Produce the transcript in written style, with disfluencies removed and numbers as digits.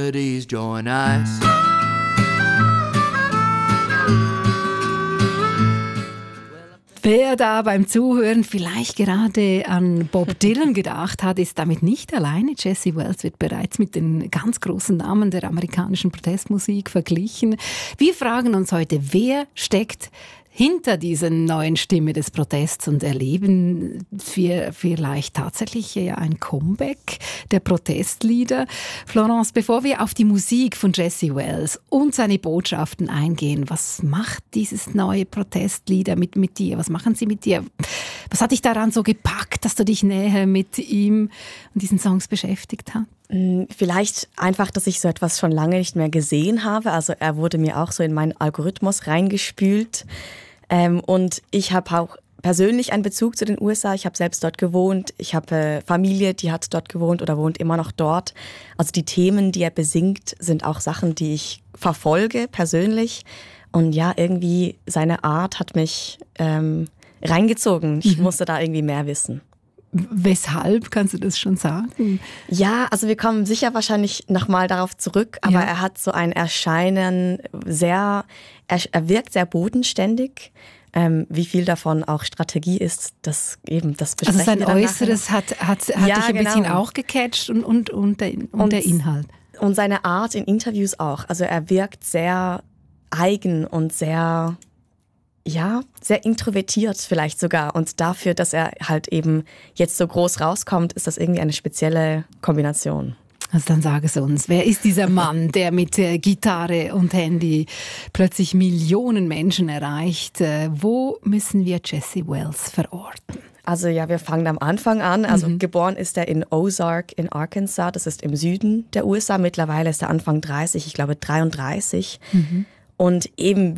melodies join us. Wer da beim Zuhören vielleicht gerade an Bob Dylan gedacht hat, ist damit nicht alleine. Jesse Wells wird bereits mit den ganz großen Namen der amerikanischen Protestmusik verglichen. Wir fragen uns heute, wer steckt hinter dieser neuen Stimme des Protests und erleben wir vielleicht tatsächlich ein Comeback der Protestlieder? Florence, bevor wir auf die Musik von Jesse Wells und seine Botschaften eingehen, was macht dieses neue Protestlieder mit dir? Was machen sie mit dir? Was hat dich daran so gepackt, dass du dich näher mit ihm und diesen Songs beschäftigt hast? Vielleicht einfach, dass ich so etwas schon lange nicht mehr gesehen habe. Also er wurde mir auch so in meinen Algorithmus reingespült. Und ich habe auch persönlich einen Bezug zu den USA. Ich habe selbst dort gewohnt. Ich habe Familie, die hat dort gewohnt oder wohnt immer noch dort. Also die Themen, die er besingt, sind auch Sachen, die ich verfolge persönlich. Und ja, irgendwie seine Art hat mich reingezogen. Ich musste da irgendwie mehr wissen. Weshalb, kannst du das schon sagen? Ja, also wir kommen sicher wahrscheinlich nochmal darauf zurück, aber er hat so ein Erscheinen er wirkt sehr bodenständig. Wie viel davon auch Strategie ist, das besprechen also sein wir dann Äußeres hat dich ein bisschen auch gecatcht und der Inhalt. Und seine Art in Interviews auch. Also er wirkt sehr eigen und sehr introvertiert vielleicht sogar. Und dafür, dass er halt eben jetzt so groß rauskommt, ist das irgendwie eine spezielle Kombination. Also dann sag es uns, wer ist dieser Mann, der mit Gitarre und Handy plötzlich Millionen Menschen erreicht? Wo müssen wir Jesse Wells verorten? Also ja, wir fangen am Anfang an. Also geboren ist er in Ozark in Arkansas, das ist im Süden der USA. Mittlerweile ist er Anfang 30, ich glaube 33. Und eben